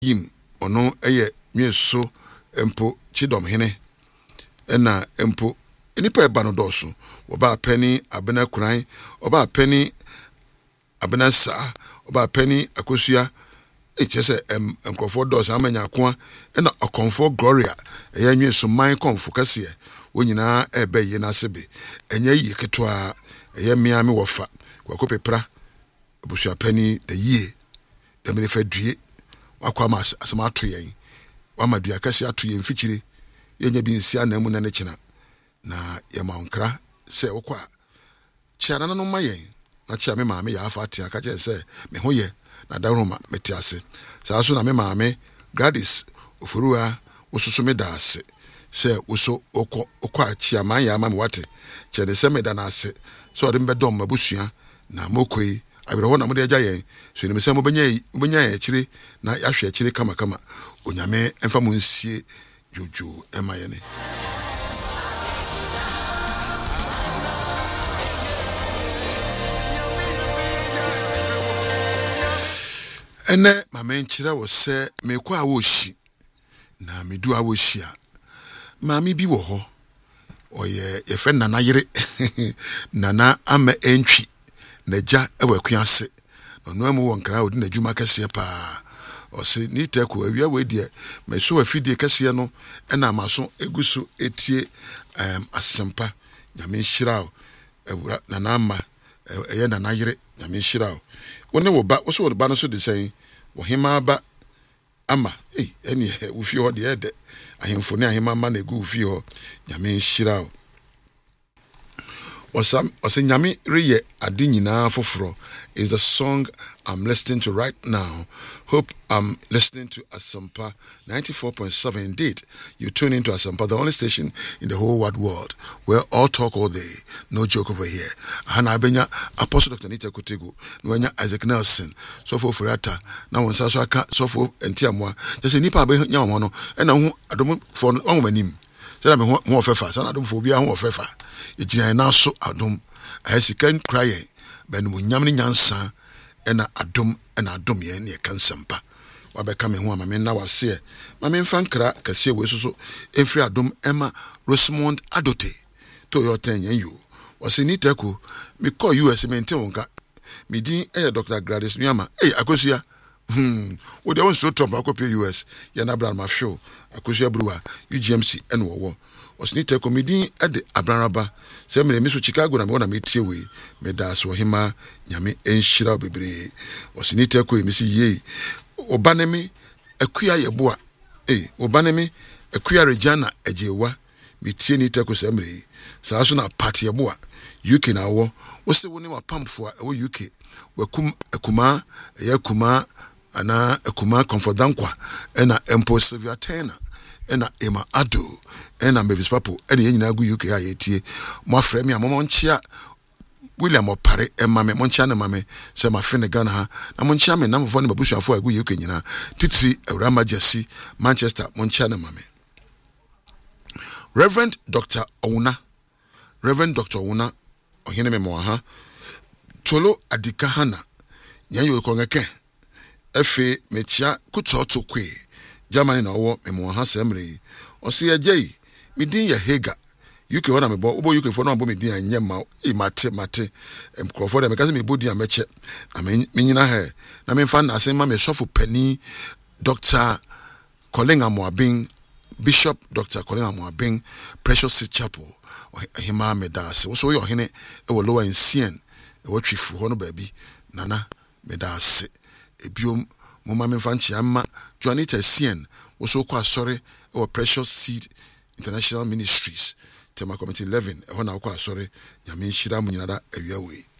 yim ono eye mieso empo chidom hene ena empo enipa eba no doso oba pani abena kuran oba pani abena sa oba pani akosua echese enkrofo doso amanya koa ena okonfo gloria eye mieso man konfo kase onyina ebe ye na sebe enye yi ketwa eye miame wofa kwako pepra abusua pani de yie de me fa due wakwa ma asema ato yen wama dua kase ato yen fichire yenya bi nsia na mu na ne kina na ye ma onkra se wokwa chiana no ma yen na chia me maame ya afa atia ka je se me ho ye na daroma meti ase saa so na me maame Gladys Ofurua wososo me da ase se woso okwa chia man ya ma me wate che de se me da na ase so de mbedom mabusua na mokoi abere ho na mo de agya yen so ni me se mo benya ye chire na ya hwe chire kama kama onyame emfa mo nsie jojo ema ye ne ene mama nchira wo se mekwa awoshi na medu awoshi a mami bi wo ho oye ye fe nana yire nana ama entwi na ja ewakwiase no amu wonkra odi na djuma kase pa o se ni teku awia we die meso afidie kase no na maso eguso etie asempa nyame nhira ewura nana ama eye nana yire nyame nhira woni wo ba wo so wo ba no so de sen wo hima ba ama eni wo fi ho de ede ahemfo ne ahema ma na egu fi ho nyame nhira Osam nyame reye ade nyina foforo is the song I'm listening to right now. Hope I'm listening to Asampa 94.7. Indeed, you tune into Asampa, the only station in the whole wide world where all talk all day, no joke over here. Hana benya Apostle Dr. Nita Kutego, nwanya Isaac Nelson, Sofo Furata, na wonsa so aka Sofo Entiamwa. Just nipa be nya omo no, na hu adom for on manim. Say na me ho ofefa, say na adom for bia ho ofefa. Ejina na so adom. Ahesikan crying, ben mu nyam ni nyansa ena adom ye ne kansampa. Wabeka me ho amame na wase mame mfankra kase we soso efri adom ema Rosemond Adote to yo tenyen you wase ni teku me call US mente wonka me din Dr. Gladys Nyama akosua wo de won so Trump akopie US ya na brand ma show akosua bruwa UGMC en wo osni teku me din Abranaba se me so Chicago na me wona me tie we me da so hima nyame enhira bebre osni teku me si ye obanemi akuya yeboa obanemi akuya Regina ejewa mitie ni teku semre saa so na party yeboa UK na wo se woni wa pamfo a wo UK wakum akuma yakuma ana akuma Comfortankwa ena Empo Sylvia Turner ena Emma Ado ena Mavis Papo ena nyina gu UK a yetie mo afrɛ me amon chia William Opare emame moncha na mame se ma fene Ghana ha na moncha me na mfo ne babusuafo agu UK nyina titi Eurama Jesse Manchester moncha na mame Reverend Dr. Owuna ohene me mo ha Tolo Adikahana nyanyo kongeke efe mechia kutoto kwe Germany na owo me mo ha semre osi agei midin ya Hega UK wana me bo UK for no bo me din anye ma mate mkrofo de me kase me bodi ameche amenyina he na me fa na asema me sofo pani Dr. Colin Amoabin Bishop Dr. Colin Amoabin Precious Seed Chapel hima me da se so yo hene e wo lower in Sien e wo twifu ho no baabi nana me da se ebiom mo ma me fa nchi amma Juanita Sien wo so kwa sori e wo Precious Seed International Ministries Tema Committee 11 ehona kwa sori nyame nhira mu nyinada awiawe